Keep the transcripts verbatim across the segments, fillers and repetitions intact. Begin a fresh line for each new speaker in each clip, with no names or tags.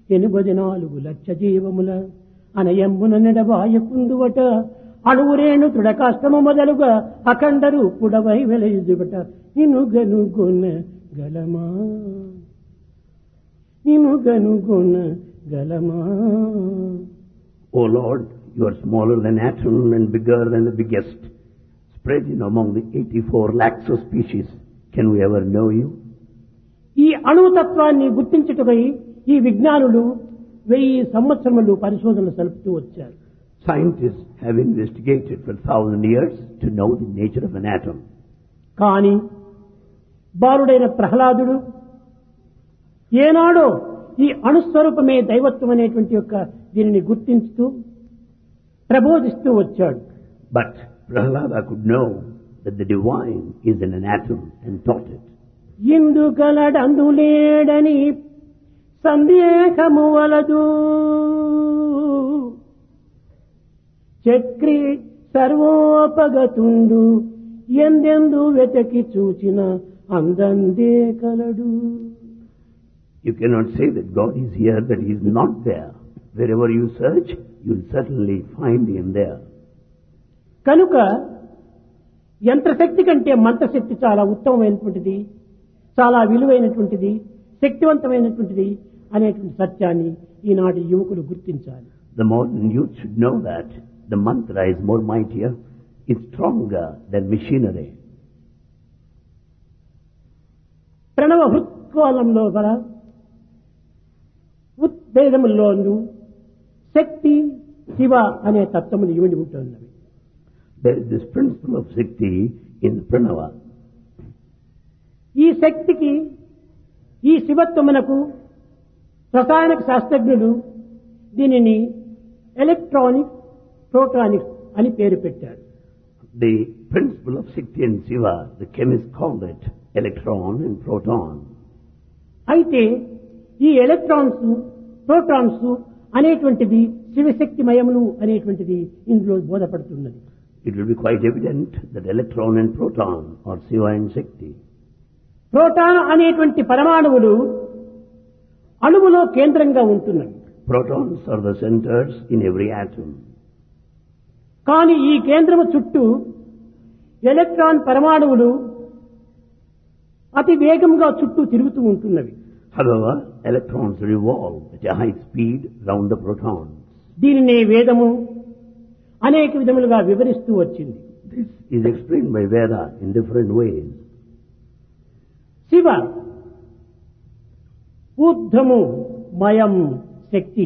ఎనిమిది నాలుగు లక్ష జీవముల అనయంబున నెడబాయకుందువట అణువురేణు తృడకాష్టము మొదలుగా అఖండ రూపుడవై వెలయుదుబట నినుగనుగొన గలమా నినుగనుగొన గలమా.
O Lord, you are smaller than atom and bigger than the biggest, spread in among the eighty-four lakhs of species. Can we ever know you?
ఈ అణుతత్వాన్ని గుర్తించుటకై ఈ విజ్ఞానులు వెయ్యి సంవత్సరములు పరిశోధనలు సలుపుతూ వచ్చారు.
Scientists have investigated for a thousand years to know the nature of an atom.
కానీ బాలుడైన ప్రహ్లాదుడు ఏనాడో ఈ అణుస్వరూపమే దైవత్వం అనేటువంటి యొక్క దీనిని గుర్తించుతూ ప్రబోధిస్తూ వచ్చాడు.
But Prahlada could know that the divine is in an atom and taught it.
ఇందు కలడందులేడని సందేహము వలదు చక్రి సర్వోపగతుండు ఎందెందు వెతకి చూచిన అందందే కలడు.
You cannot say that God is here, that He is not there. Wherever you search, you will certainly find Him there.
కనుక యంత్రశక్తి కంటే మంత్రశక్తి చాలా ఉత్తమమైనటువంటిది, చాలా విలువైనటువంటిది, శక్తివంతమైనటువంటిది అనేటువంటి సత్యాన్ని ఈనాటి యువకులు గుర్తించాలి.
The modern youth should know that the mantra is more mightier, is stronger than machinery.
ప్రణవ హృత్కాలంలో గల ఉద్వేదముల్లోనూ శక్తి శివ అనే తత్వములు ఇమిడి ఉంటున్నవి.
There is this principle of Shakti in Pranava.
ఈ శక్తికి ఈ శివత్వమునకు రసాయనిక శాస్త్రజ్ఞులు దీనిని ఎలక్ట్రానిక్ ప్రోటానిక్స్ అని పేరు పెట్టారు.
The principle of Shakti and Shiva, the chemists called it electron and proton.
అయితే ఈ ఎలక్ట్రాన్స్ ప్రోటాన్స్ అనేటువంటిది శివశక్తిమయములు అనేటువంటిది ఇందులో బోధపడుతున్నది.
It will be quite evident that electron and proton are Shiva and Shakti.
Proton అనేటువంటి పరమాణువులు అణువులో కేంద్రంగా ఉంటున్నవి.
Protons are the centers in every atom.
కానీ ఈ కేంద్రము చుట్టూ ఎలక్ట్రాన్ పరమాణువులు అతి వేగంగా చుట్టూ తిరుగుతూ ఉంటున్నవి.
However, electrons revolve at a high speed round the protons.
దీనినే వేదము అనేక విధములుగా వివరిస్తూ వచ్చింది.
This is explained by Veda in different ways.
Shiva ఊర్ధ్వము మయం శక్తి,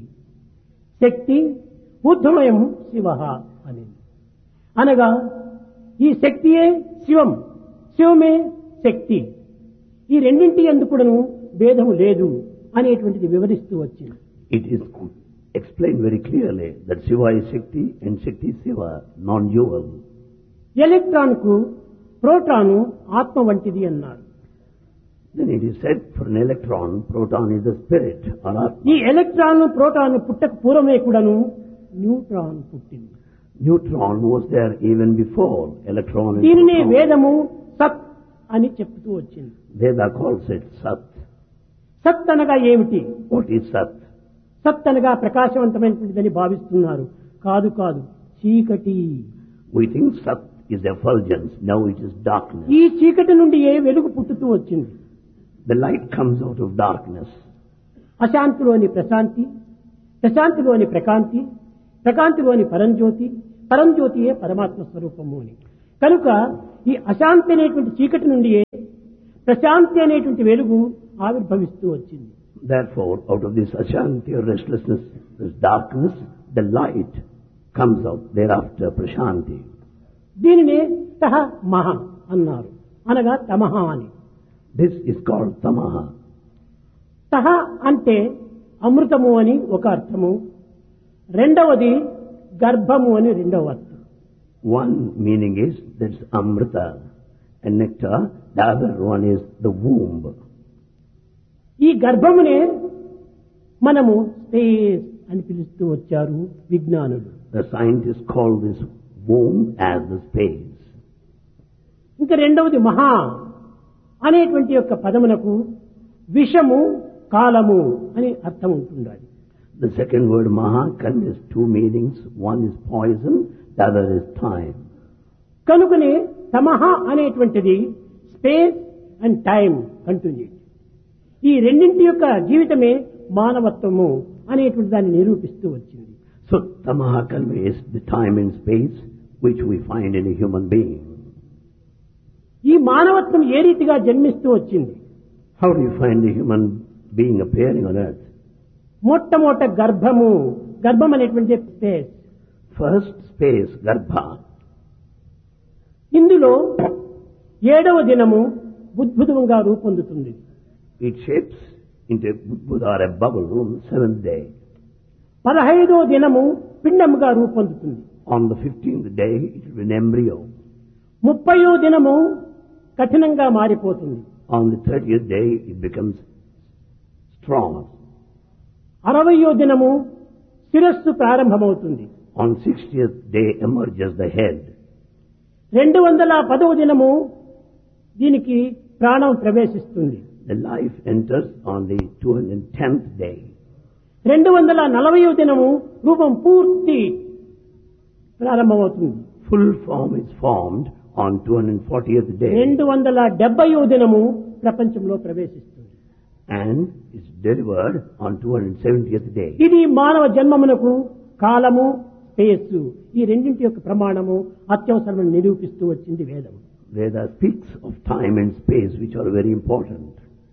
శక్తి ఊర్ధ్వమయం శివ అని అనగా ఈ శక్తియే శివం, శివమే శక్తి. ఈ రెండింటి ఎందుకును భేదము లేదు అనేటువంటిది వివరిస్తూ వచ్చింది.
It is explained very clearly that Shiva is Shakti and Shakti is Shiva, non-dual.
Electron కు ప్రోటాను ఆత్మ వంటిది అన్నారు.
Then it is said for an electron, proton is the spirit or Atma.
ఈ ఎలక్ట్రాన్ ప్రోటాన్ పుట్టక పూర్వమే కూడాను neutron పుట్టింది.
Neutron was there even before electron and
దీనినే
proton.
వేదము సత్ అని చెప్తూ వచ్చింది.
Veda calls it Sat.
సత్ అనగా ఏమిటి?
What is Sat?
సత్ అనగా ప్రకాశవంతమైనటువంటిదని భావిస్తున్నారు. కాదు కాదు, చీకటి.
We think Sat is effulgence, now it is darkness.
ఈ చీకటి నుండి ఏ వెలుగు పుట్టుతూ వచ్చింది.
The light comes out of darkness.
అశాంతిలోని Prashanti, ప్రశాంతిలోని ప్రకాంతి, ప్రకాంతిలోని పరంజ్యోతి, పరంజ్యోతియే పరమాత్మ స్వరూపము అని. కనుక ఈ అశాంతి అనేటువంటి చీకటి నుండి ప్రశాంతి అనేటువంటి వెలుగు ఆవిర్భవిస్తూ వచ్చింది.
Therefore, out of this ashanti or restlessness, this darkness, the light comes out thereafter, prashanti.
దీనినే తహ మహ అన్నారు, అనగా తమహ అని.
This is called tamaha.
తహ అంటే అమృతము అని ఒక అర్థము, రెండవది గర్భము అని రెండవ అర్థం.
One meaning is that's amrita and nectar, the other one is the womb.
ఈ గర్భమునే మనము స్పేస్ అని పిలుస్తూ వచ్చారు విజ్ఞానులు.
The scientists call this womb as the space.
ఇంకా రెండవది మహా అనేటువంటి యొక్క పదమునకు విషము కాలము అని అర్థం ఉంటుండాలి.
The second word maha conveys two meanings. One is poison, the other is time.
కనుకనే తమహ అనేటువంటిది స్పేస్ అండ్ టైం కంటిన్యూ. ఈ రెండింటి యొక్క జీవితమే మానవత్వము అనేటువంటి దాన్ని నిరూపిస్తూ వచ్చింది.
So tamaha conveys the time and space which we find in a human being.
ఈ మానవత్వం ఏ రీతిగా జన్మిస్తూ వచ్చింది?
How do you find the human being appearing on earth?
మొట్టమొదట గర్భము, గర్భం అనేటువంటి స్పేస్.
First space, garbha.
ఇందులో ఏడవ దినము బుద్భుతంగా రూపొందుతుంది.
It shapes into a Buddha or a bubble on the seventh day.
పదహైదో దినము పిండముగా రూపొందుతుంది.
On the fifteenth day, it will be an embryo.
ముప్పయో దినము కఠినంగా మారిపోతుంది.
On the thirtieth day, it becomes strong.
అరవయో దినము శిరస్సు ప్రారంభమవుతుంది.
On sixtieth day emerges the head.
రెండు వందల పదవ దినము దీనికి ప్రాణం ప్రవేశిస్తుంది.
The life enters on the two hundred tenth day.
రెండు వందల నలభైవ దినము రూపం పూర్తి ప్రారంభమవుతుంది.
Full form is formed on two hundred fortieth day.
రెండు వందల డెబ్బైవ దినము ప్రపంచంలో ప్రవేశిస్తుంది.
And is delivered on two hundred seventieth day.
ఇది మానవ జన్మమునకు కాలము, స్పేస్ ఈ రెండింటి యొక్క ప్రమాణము అత్యవసరమని నిరూపిస్తూ వచ్చింది వేదం.
Veda speaks of time and space which are very important.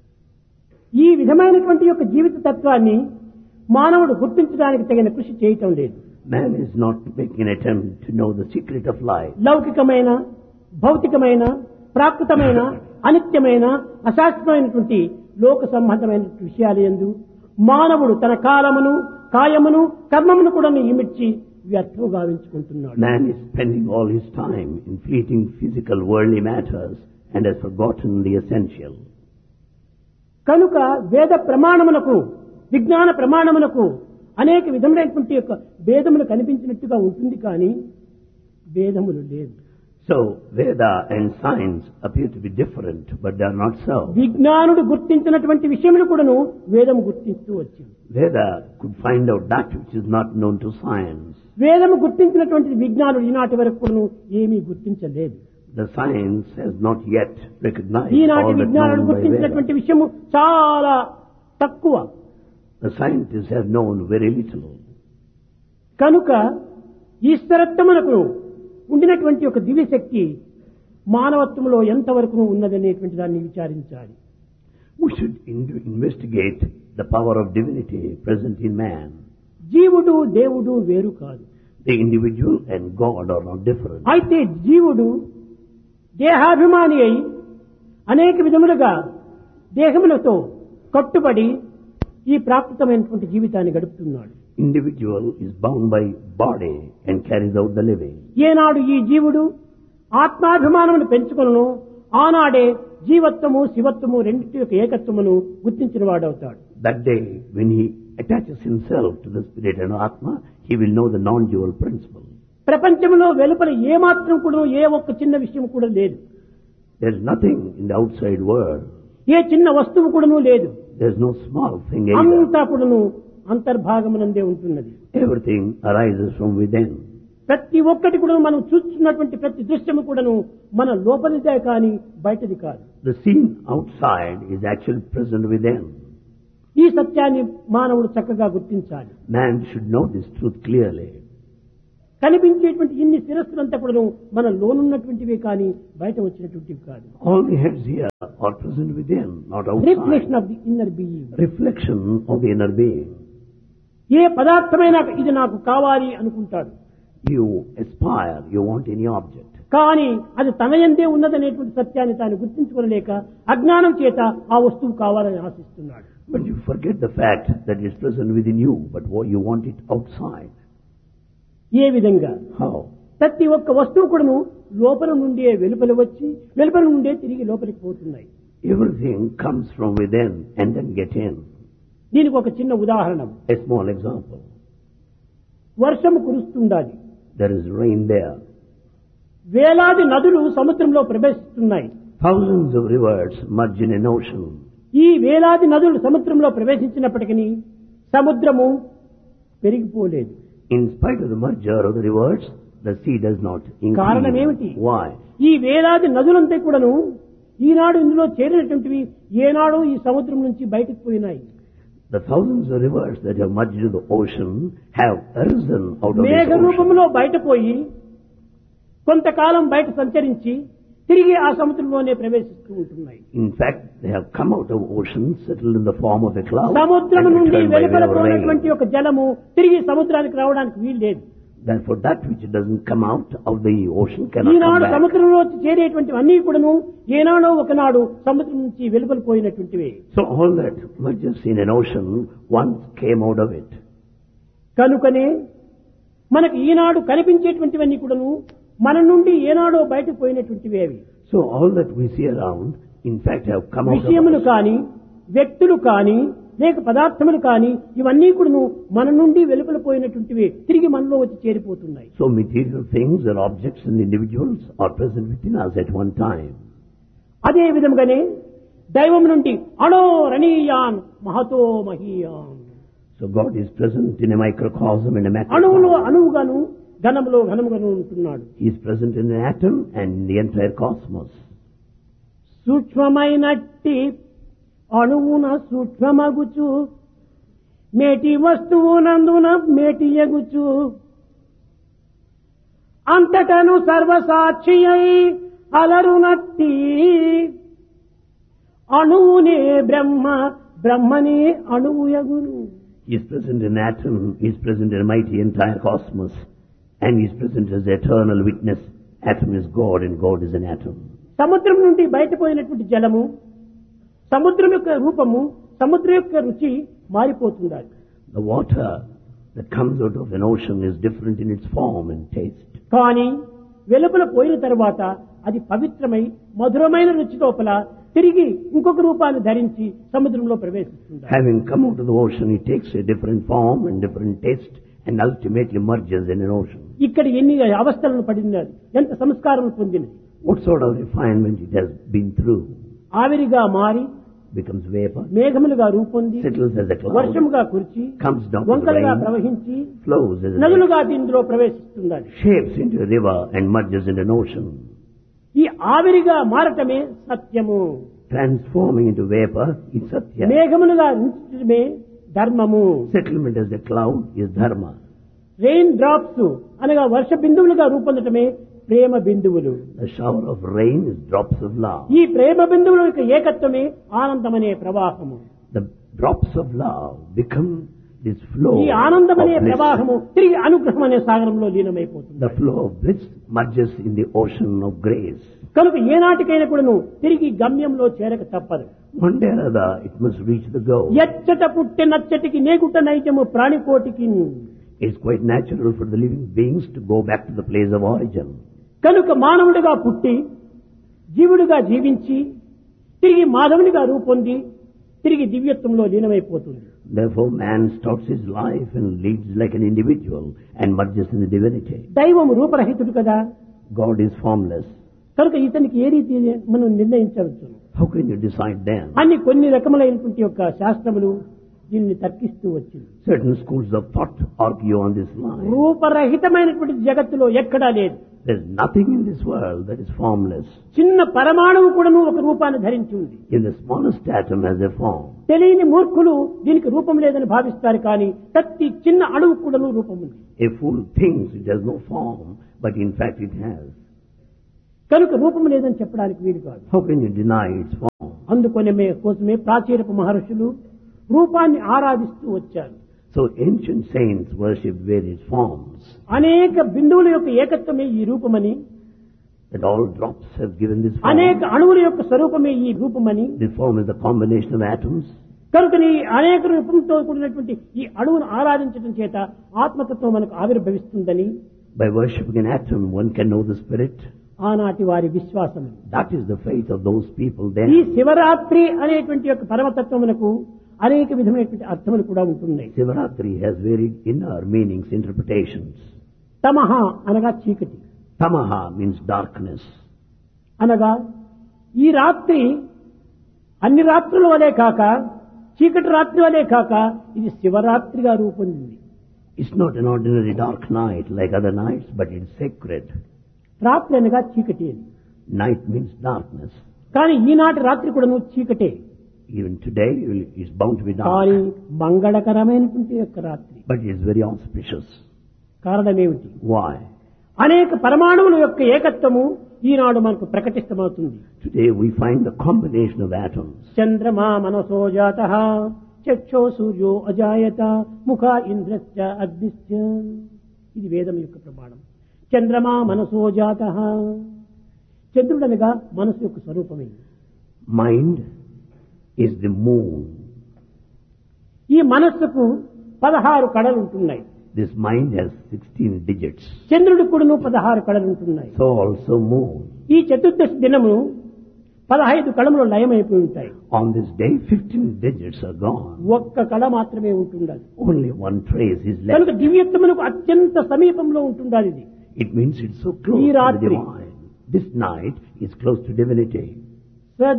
ఈ విధమైనటువంటి యొక్క జీవిత తత్వాన్ని మానవుడు గుర్తించడానికి తగిన కృషి చేయటం లేదు.
Man is not making an attempt to know the secret of life.
లౌకికమైన, భౌతికమైన, ప్రాకృతమైన, అనిత్యమైన, అశాస్త్రమైనటువంటి లోక సంబంధమైన విషయాలు యందు మానవుడు తన కాలమును, కాయమును, కర్మమును కూడా ఇమిడ్చి వ్యర్థం గావించుకుంటున్నాడు.
Man is spending all his time in fleeting physical worldly matters and has forgotten the essential.
కనుక వేద ప్రమాణమునకు, విజ్ఞాన ప్రమాణమునకు అనేక విధములైనటువంటి యొక్క భేదములు కనిపించినట్టుగా ఉంటుంది కానీ భేదములు లేవు.
So Veda and science appear to be different, but they are not so.
విజ్ఞానుడు గుర్తించినటువంటి విషయములు కూడాను వేదము గుర్తిస్తూ వచ్చింది.
Veda could find out that which is not known to science.
వేదము గుర్తించినటువంటి విజ్ఞానుడు ఈనాటి వరకు కూడాను ఏమీ గుర్తించలేదు.
The science has not yet recognized
ఈనాటి
all that
విజ్ఞానుడు
known by
గుర్తించినటువంటి
Veda.
విషయము చాలా తక్కువ.
The scientists have known very little.
కనుక ఈశ్వరత్వమునకు ఉండినటువంటి ఒక దివ్యశక్తి మానవత్వంలో ఎంతవరకు ఉన్నదనేటువంటి దాన్ని విచారించాలి.
We should in- investigate the power of divinity present in man.
జీవుడు దేవుడు వేరు కాదు.
The individual and God are not different.
అయితే జీవుడు దేహాభిమాని అయి అనేక విధములుగా దేహములతో కట్టుబడి ఈ ప్రాకృతమైనటువంటి జీవితాన్ని గడుపుతున్నాడు.
Individual is bound by body and carries out the living.
ఏనాడు ఈ జీవుడు ఆత్మాభిమానమును పెంచుకొనును ఆనాడే జీవత్వము, శివత్వము రెండింటి యొక్క ఏకత్వమును గుర్తించిన వాడవుతాడు.
That day, when he attaches himself to the spirit and Atma, he will know the non-dual principle.
ప్రపంచంలో వెలుపల ఏమాత్రం కూడా ఏ ఒక్క చిన్న విషయం కూడా లేదు.
There is nothing in the outside world.
ఏ చిన్న వస్తువు కూడాను లేదు.
There is no small thing either.
అంతా కూడాను అంతర్భాగమునందే ఉంటున్నది.
Everything arises from within.
ప్రతి ఒక్కటి కూడా మనం చూస్తున్నటువంటి ప్రతి దృశ్యము కూడాను మన లోపలిదే కానీ బయటది కాదు.
The scene outside is actually present within.
ఈ సత్యాన్ని మానవుడు చక్కగా గుర్తించాలి.
Man should know this truth clearly.
కనిపించేటువంటి ఇన్ని శిరస్సులంతా కూడా మన లోనున్నటువంటివే కానీ బయట వచ్చినటువంటివి కాదు.
All the heads here are present within, not outside.
Reflection of the inner being.
Reflection of the inner being.
ఏ పదార్థమైనా ఇది నాకు కావాలి అనుకుంటాడు.
You aspire, you want any object.
కానీ అది తనయందే ఉన్నదనేటువంటి సత్యాన్ని తాను గుర్తించుకోలేక అజ్ఞానం చేత ఆ వస్తువు కావాలని ఆశిస్తున్నాడు.
But you forget the fact that it is present within you, but you want it outside.
ఏ విధంగా?
How?
ప్రతి ఒక్క వస్తువు కూడాను లోపల నుండే వెలుపల వచ్చి వెలుపల నుండే తిరిగి లోపలికి పోతున్నాయి.
Everything comes from within and then get in.
దీనికి ఒక చిన్న ఉదాహరణ.
A small example.
వర్షము కురుస్తుండాలి.
There is rain there.
వేలాది నదులు సముద్రంలో ప్రవేశిస్తున్నాయి.
Thousands of rivers merge in an ocean.
ఈ వేలాది నదులు సముద్రంలో ప్రవేశించినప్పటికీ సముద్రము పెరిగిపోలేదు.
In spite of the merger of the rivers, the sea does not
కారణం ఏమిటి?
increase. Why?
ఈ వేలాది నదులంతా కూడాను ఈనాడు ఇందులో చేరినటువంటివి ఏనాడు ఈ సముద్రం నుంచి బయటకు పోయినాయి.
The thousands of rivers that have merged into the ocean have arisen out of
Megha
this ocean.
రూపంలో బయటపోయి కొంతకాలం బయట సంచరించి తిరిగి ఆ సముద్రంలోనే ప్రవేశిస్తూ ఉంటున్నాయి.
In fact, they have come out of ocean, settled in the form of a cloud,
సముద్రం
and
నుండి
returned by way of
వెలువడపోయినటువంటి
rain.
ఒక జలము తిరిగి సముద్రానికి రావడానికి వీలు లేదు.
Therefore, that which doesn't come out of the ocean cannot come
Eenadu
back.
సముద్రంలో చేరేటువంటి అన్ని కూడాను ఏనాడో ఒకనాడు సముద్రం నుంచి వెలువడిపోయినటువంటివి.
So all that merges in an ocean once came out of it.
కనుకనే మనకు ఈనాడు కనిపించేటువంటివన్నీ కూడాను మన నుండి ఏనాడో బయటకు పోయినటువంటివి అవి.
So all that we see around, in fact, have come out of
విషయములు
us.
కాని వ్యక్తులు కాని లేక పదార్థములు కాని ఇవన్నీ కూడాను మన నుండి వెలుపలిపోయినటువంటివి తిరిగి మనలో వచ్చి చేరిపోతున్నాయి.
So material things or objects and individuals are present within us at one time.
అదే విధంగానే దైవం నుండి అణో రణీయాన్ Mahato మహీయాన్.
So God is present in a microcosm and a
అణువులో
macrocosm.
అణువుగాను ఘనములో ఘనముగాను ఉంటున్నాడు.
He is present in an atom and in the entire cosmos.
సూక్ష్మమైనట్టి అణువున సూక్ష్మమగుచు మేటి వస్తువునందున మేటి ఎగుచు అంతటను సర్వసాక్షి అయి అలరునట్టి అణువునే బ్రహ్మ బ్రహ్మనే అణువు ఎగును.
He is present in atom, he is present in a mighty entire cosmos, and he is present as the eternal witness. Atom is God and God is an atom.
సముద్రం నుండి బయటపోయినటువంటి జలము, సముద్రం యొక్క రూపము, సముద్రం యొక్క రుచి మారిపోతుండాలి.
The water that comes out of an ocean is different in its form and taste.
కానీ వెలుపల పోయిన తర్వాత అది పవిత్రమై మధురమైన రుచి లోపల తిరిగి ఇంకొక రూపాన్ని ధరించి సముద్రంలో ప్రవేశిస్తుంది.
Having come out of the ocean, it takes a different form and different taste and ultimately merges in an ocean.
ఇక్కడ ఎన్ని అవస్థలను పడినది, ఎంత సంస్కారం పొందినది.
What sort of refinement it has been through?
ఆవిరిగా మారి
Becomes vapor,
మేఘములుగా రూపొంది
settles as a cloud,
వర్షముగా కురిచి
comes down to the
వంకలుగా
rain,
ప్రవహించి
flows as a
నదులుగా ఇందులో ప్రవేశిస్తుంది.
shapes into a river and merges in an ocean.
ఈ ఆవిరిగా మారటమే సత్యము.
Transforming into vapor is satya.
మేఘములుగా ఉంచటమే ధర్మము.
Settlement as a cloud is dharma.
Rain drops అనగా వర్ష బిందువులుగా రూపొందటమే ప్రేమ బిందువులు.
The shower of rain is drops of love.
ఈ ప్రేమ బిందువుల యొక్క ఏకత్వమే ఆనందమనే ప్రవాహము.
The drops of love become this flow
ఈ
of
ఆనందమనే
bliss.
ప్రవాహము తిరిగి అనుగ్రహం అనే సాగరంలో లీనమైపోతుంది.
The flow of bliss merges in the ocean of grace.
కనుక ఏనాటికైనా కూడాను తిరిగి గమ్యంలో చేరక తప్పదు.
One day or other, it must reach the goal.
ఎచ్చట పుట్టి నచ్చటికి నేగుట నైజము ప్రాణికోటికి.
It's quite natural for the living beings to go back to the place of origin.
కనుక మానవుడిగా పుట్టి జీవుడిగా జీవించి తిరిగి మాధవునిగా రూపొంది తిరిగి దివ్యత్వంలో లీనమైపోతుంది.
Therefore, man starts his life and leads like an individual and merges in the divinity.
దైవం రూపరహితుడు కదా.
God is formless.
కనుక ఇతనికి ఏ రీతి మనం నిర్ణయించవచ్చు.
How can you decide then?
అన్ని కొన్ని రకములైనటువంటి యొక్క శాస్త్రములు దీన్ని తర్కిస్తూ వచ్చింది.
Certain schools of thought argue on this line.
రూపరహితమైనటువంటి జగత్తులో ఎక్కడా లేదు.
There's nothing in this world that is formless.
చిన్న పరమాణువు కూడాను ఒక రూపాన్ని ధరించి ఉంది.
In the smallest atom has a form.
తెలియని మూర్ఖులు దీనికి రూపం లేదని భావిస్తారు, కానీ ప్రతి చిన్న అణువు కూడాను రూపం ఉంది.
A fool thinks it has no form, but in fact it has.
కనుక రూపం లేదని చెప్పడానికి వీలు కాదు.
How can you deny its form?
అందుకొనమే కోసమే ప్రాచీనపు మహర్షులు రూపాన్ని ఆరాధిస్తూ వచ్చారు.
So ancient saints worship various forms.
అనేక బిందువుల యొక్క ఏకత్వమే ఈ రూపమని,
That all drops have given this form.
అనేక అణువుల యొక్క స్వరూపమే ఈ రూపమని,
This form is the combination of atoms.
కనుకని అనేక రూపంతో కూడినటువంటి ఈ అణువును ఆరాధించడం చేత ఆత్మతత్వం మనకు ఆవిర్భవిస్తుందని
By worshipping an atom, one can know the spirit.
ఆనాటి వారి విశ్వాసం.
That is the faith of those people
ఈ
then.
శివరాత్రి అనేటువంటి యొక్క పరమతత్వమునకు అనేక విధమైనటువంటి అర్థములు కూడా ఉంటున్నాయి.
Sivaratri has very inner meanings, interpretations.
తమహ అనగా చీకటి,
Tamaha means darkness.
అనగా ఈ రాత్రి అన్ని రాత్రుల వలె కాక చీకటి రాత్రి వలె కాక ఇది శివరాత్రిగా రూపొందింది.
It's not an ordinary dark night like other nights, but it's sacred.
రాత్రి అనగా చీకటి అని.
Night means darkness.
కానీ ఈనాటి రాత్రి కూడా నువ్వు చీకటే.
Even today it's bound to be
కానీ
dark.
మంగళకరమైనటువంటి యొక్క రాత్రి.
But it's very auspicious.
కారణమేమిటి?
Why?
అనేక పరమాణువుల యొక్క ఏకత్వము ఈనాడు మనకు ప్రకటితమవుతుంది.
Today we find the combination of atoms.
చంద్రమా మనసో జాతః చక్షో సూర్యో అజాయత ముఖ ఇంద్రశ్చ అగ్నిశ్చ. ఇది వేదం యొక్క ప్రమాణం. చంద్రమా మనసో జాతః. చంద్రుడనగా మనసు యొక్క స్వరూపమే.
Mind is the moon.
ఈ మనస్సుకు పదహారు కళలు ఉంటున్నాయి.
This mind has sixteen digits.
చంద్రుడికి కూడా పదహారు కళలు ఉంటున్నాయి.
So also moon.
ఈ చతుర్దశి దినము పదహైదు కళములు లయమైపోయి ఉంటాయి.
On this day, fifteen digits are gone.
ఒక్క కళ మాత్రమే ఉంటుండాలి.
Only one trace is left.
కనుక దివ్యత్వమునకు అత్యంత సమీపంలో ఉంటుండాలి ఇది.
It means it's so close
ఈ
to the
రాత్రి
divine. This night is close to divinity.